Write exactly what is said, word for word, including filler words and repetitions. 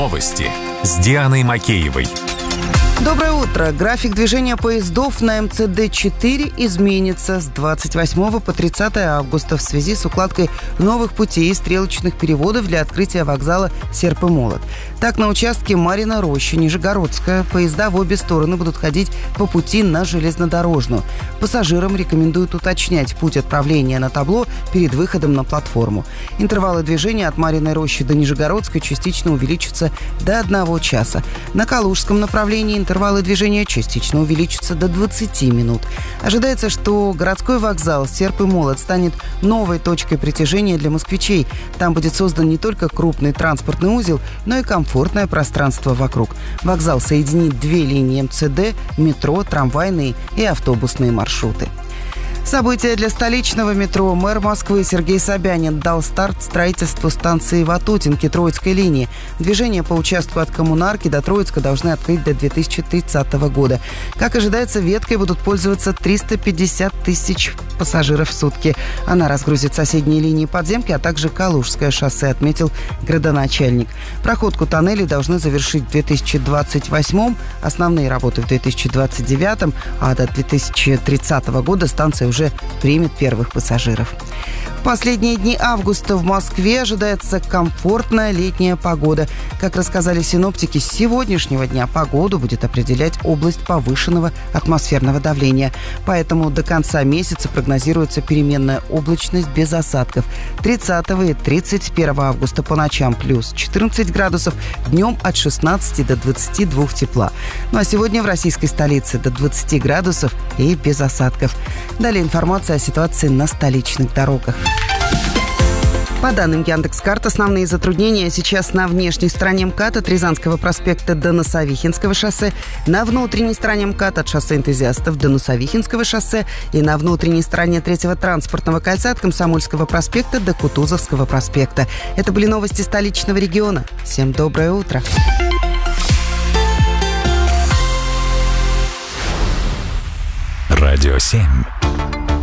Новости с Дианой Макеевой. Доброе утро. График движения поездов на эм цэ дэ четыре изменится с двадцать восьмого по тридцатое августа в связи с укладкой новых путей и стрелочных переводов для открытия вокзала «Серп и молот». Так, на участке Марьина Роща, Нижегородская, поезда в обе стороны будут ходить по пути на железнодорожную. Пассажирам рекомендуют уточнять путь отправления на табло перед выходом на платформу. Интервалы движения от Марьиной Рощи до Нижегородской частично увеличатся до одного часа. На Калужском направлении интервалы движения частично увеличатся до двадцати минут. Ожидается, что городской вокзал «Серп и молот» станет новой точкой притяжения для москвичей. Там будет создан не только крупный транспортный узел, но и комфортное пространство вокруг. Вокзал соединит две линии эм цэ дэ, метро, трамвайные и автобусные маршруты. События для столичного метро. Мэр Москвы Сергей Собянин дал старт строительству станции Ватутинки Троицкой линии. Движение по участку от Коммунарки до Троицка должны открыть до две тысячи тридцатого года. Как ожидается, веткой будут пользоваться триста пятьдесят тысяч пассажиров в сутки. Она разгрузит соседние линии подземки, а также Калужское шоссе, отметил градоначальник. Проходку тоннелей должны завершить в две тысячи двадцать восьмом, основные работы в две тысячи двадцать девятом, а до две тысячи тридцатого года станция уже примет первых пассажиров. В последние дни августа в Москве ожидается комфортная летняя погода. Как рассказали синоптики, с сегодняшнего дня погоду будет определять область повышенного атмосферного давления. Поэтому до конца месяца прогнозируется переменная облачность без осадков. тридцатого и тридцать первого августа по ночам плюс четырнадцать градусов, днем от шестнадцати до двадцати двух тепла. Ну а сегодня в российской столице до двадцати градусов и без осадков. Далее информация о ситуации на столичных дорогах. По данным Яндекс.Карт, основные затруднения сейчас на внешней стороне МКАД от Рязанского проспекта до Носовихинского шоссе, на внутренней стороне МКАД от шоссе Энтузиастов до Носовихинского шоссе и на внутренней стороне третьего транспортного кольца от Комсомольского проспекта до Кутузовского проспекта. Это были новости столичного региона. Всем доброе утро. Радио семь.